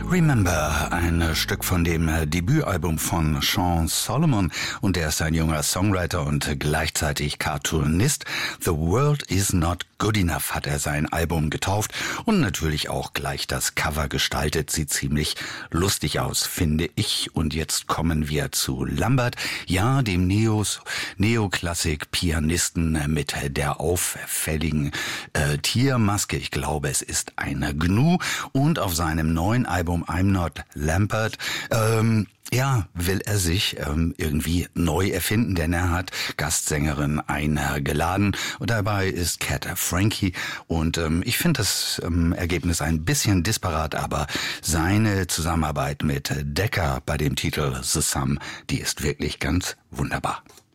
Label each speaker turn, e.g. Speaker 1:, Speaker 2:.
Speaker 1: Remember, ein Stück von dem Debütalbum von Sean Solomon, und er ist ein junger Songwriter und gleichzeitig Cartoonist. The World Is Not Good Enough hat er sein Album getauft und natürlich auch gleich das Cover gestaltet. Sieht ziemlich lustig aus, finde ich. Und jetzt kommen wir zu Lambert, ja, dem Neoklassik-Pianisten mit der auffälligen Tiermaske. Ich glaube, es ist eine Gnu, und auf seinem neuen Album I'm Not Lambert will er sich irgendwie neu erfinden, denn er hat Gastsängerin eingeladen und dabei ist Cat Frankie, und ich finde das Ergebnis ein bisschen disparat, aber seine Zusammenarbeit mit Decca bei dem Titel The Sum, die ist wirklich ganz wunderbar.